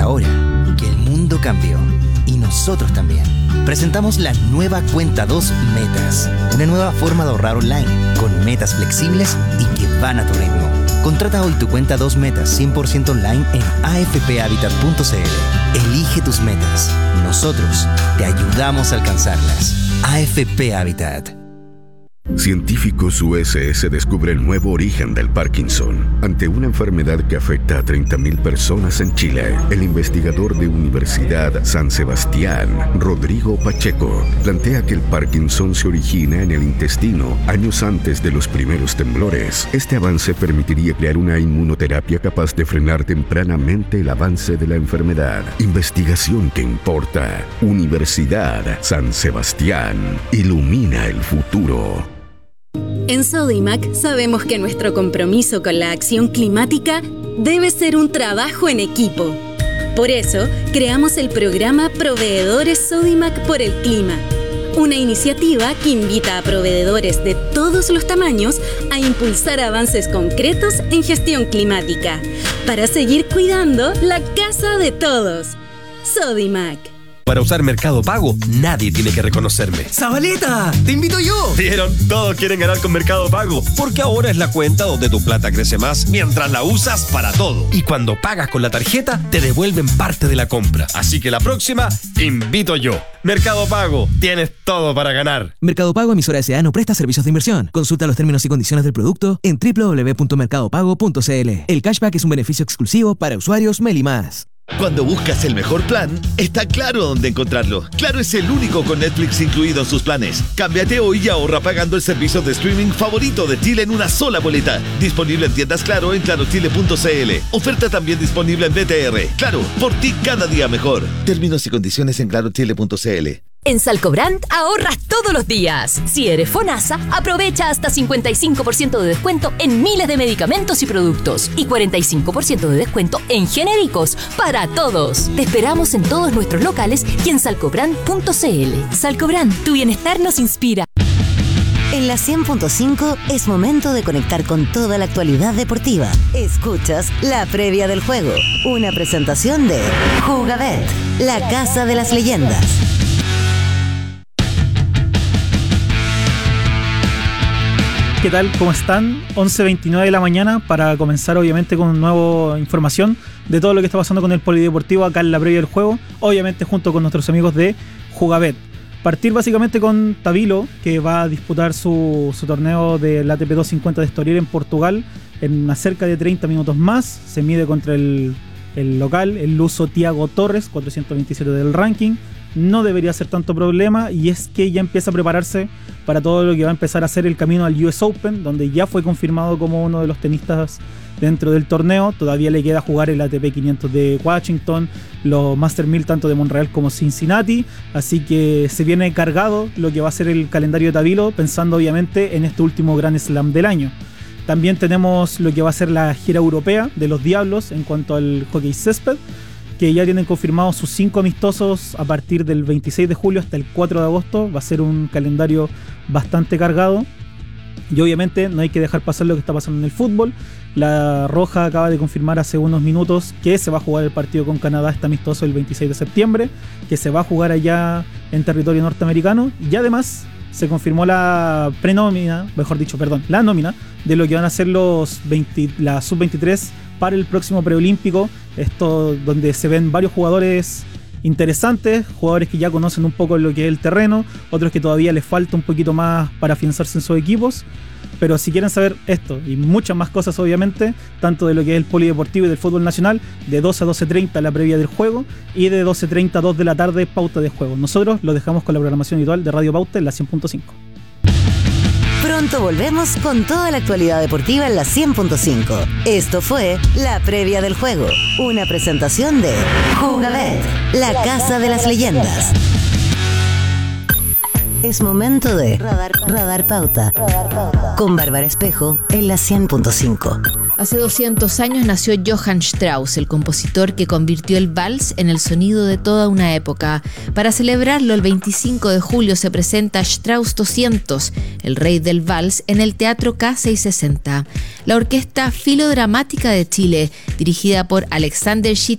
ahora que el mundo cambió y nosotros también. Presentamos la nueva Cuenta 2 Metas, una nueva forma de ahorrar online con metas flexibles y que van a tu ritmo. Contrata hoy tu Cuenta 2 Metas 100% online en afphabitat.cl. Elige tus metas. Nosotros te ayudamos a alcanzarlas. AFP Habitat. Científicos USS descubre el nuevo origen del Parkinson. Ante una enfermedad que afecta a 30.000 personas en Chile, el investigador de Universidad San Sebastián, Rodrigo Pacheco, plantea que el Parkinson se origina en el intestino años antes de los primeros temblores. Este avance permitiría crear una inmunoterapia capaz de frenar tempranamente el avance de la enfermedad. Investigación que importa. Universidad San Sebastián. Ilumina el futuro. En Sodimac sabemos que nuestro compromiso con la acción climática debe ser un trabajo en equipo. Por eso, creamos el programa Proveedores Sodimac por el Clima, una iniciativa que invita a proveedores de todos los tamaños a impulsar avances concretos en gestión climática, para seguir cuidando la casa de todos. Sodimac. Para usar Mercado Pago, nadie tiene que reconocerme. ¡Zabaleta! ¡Te invito yo! ¿Vieron? Todos quieren ganar con Mercado Pago, porque ahora es la cuenta donde tu plata crece más mientras la usas para todo. Y cuando pagas con la tarjeta, te devuelven parte de la compra. Así que la próxima, invito yo. Mercado Pago, tienes todo para ganar. Mercado Pago, emisora S.A. no presta servicios de inversión. Consulta los términos y condiciones del producto en www.mercadopago.cl. El cashback es un beneficio exclusivo para usuarios Meli+. Cuando buscas el mejor plan, está Claro dónde encontrarlo. Claro es el único con Netflix incluido en sus planes. Cámbiate hoy y ahorra pagando el servicio de streaming favorito de Chile en una sola boleta. Disponible en tiendas Claro en clarochile.cl. Oferta también disponible en BTR. Claro, por ti cada día mejor. Términos y condiciones en clarochile.cl. En Salcobrand ahorras todos los días. Si eres FONASA, aprovecha hasta 55% de descuento en miles de medicamentos y productos y 45% de descuento en genéricos para todos. Te esperamos en todos nuestros locales y en salcobrand.cl. Salcobrand, tu bienestar nos inspira. En la 100.5 es momento de conectar con toda la actualidad deportiva. Escuchas la previa del juego, una presentación de Jugabet, la casa de las leyendas. ¿Qué tal? ¿Cómo están? 11:29 de la mañana para comenzar obviamente con una nueva información de todo lo que está pasando con el polideportivo acá en la previa del juego, obviamente junto con nuestros amigos de Jugabet. Partir básicamente con Tabilo, que va a disputar su torneo del ATP 250 de Estoril en Portugal en cerca de 30 minutos más. Se mide contra el local, el luso Thiago Torres, 427 del ranking. No debería ser tanto problema, y es que ya empieza a prepararse para todo lo que va a empezar a ser el camino al US Open, donde ya fue confirmado como uno de los tenistas dentro del torneo. Todavía le queda jugar el ATP 500 de Washington, los Master 1000 tanto de Montreal como Cincinnati, así que se viene cargado lo que va a ser el calendario de Tabilo, pensando obviamente en este último Grand Slam del año. También tenemos lo que va a ser la gira europea de los Diablos en cuanto al hockey césped, que ya tienen confirmados sus 5 amistosos a partir del 26 de julio hasta el 4 de agosto. Va a ser un calendario bastante cargado. Y obviamente no hay que dejar pasar lo que está pasando en el fútbol. La Roja acaba de confirmar hace unos minutos que se va a jugar el partido con Canadá, este amistoso, el 26 de septiembre, que se va a jugar allá en territorio norteamericano. Y además se confirmó la la nómina de lo que van a ser la sub-23 para el próximo preolímpico. Esto donde se ven varios jugadores interesantes, jugadores que ya conocen un poco lo que es el terreno, otros que todavía les falta un poquito más para afianzarse en sus equipos. Pero si quieren saber esto y muchas más cosas, obviamente, tanto de lo que es el polideportivo y del fútbol nacional, de 12 a 12:30 la previa del juego y de 12:30 a 2 de la tarde pauta de juego. Nosotros lo dejamos con la programación habitual de Radio Pauta en la 100.5. Pronto volvemos con toda la actualidad deportiva en la 100.5. Esto fue la previa del juego, una presentación de Jugabet, la casa de las leyendas. Es momento de Radar Pauta con Bárbara Espejo en la 100.5. Hace 200 años nació Johann Strauss, el compositor que convirtió el vals en el sonido de toda una época. Para celebrarlo, el 25 de julio se presenta Strauss 200, el rey del vals, en el Teatro K660. La Orquesta Filodramática de Chile, dirigida por Alexander